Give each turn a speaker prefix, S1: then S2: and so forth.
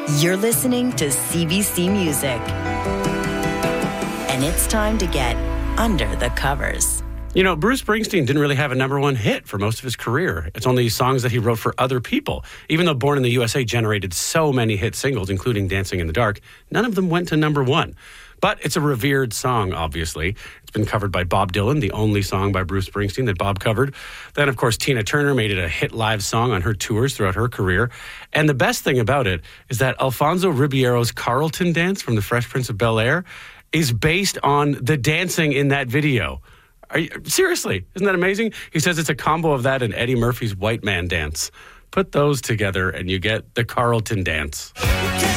S1: You're listening to CBC Music. And it's time to get under the covers.
S2: You know, Bruce Springsteen didn't really have a number one hit for most of his career. It's only songs that he wrote for other people. Even though Born in the USA generated so many hit singles, including Dancing in the Dark, none of them went to number one. But it's a revered song, obviously. It's been covered by Bob Dylan, the only song by Bruce Springsteen that Bob covered. Then, of course, Tina Turner made it a hit live song on her tours throughout her career. And the best thing about it is that Alfonso Ribeiro's Carlton dance from The Fresh Prince of Bel-Air is based on the dancing in that video. Seriously, isn't that amazing? He says it's a combo of that and Eddie Murphy's White Man Dance. Put those together and you get the Carlton dance.